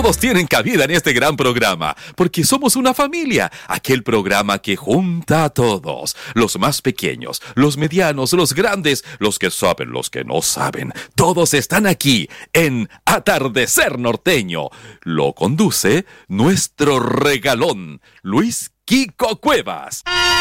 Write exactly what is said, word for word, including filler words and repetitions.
Todos tienen cabida en este gran programa, porque somos una familia, aquel programa que junta a todos, los más pequeños, los medianos, los grandes, los que saben, los que no saben, todos están aquí en Atardecer Norteño. Lo conduce nuestro regalón, Luis Kiko Cuevas.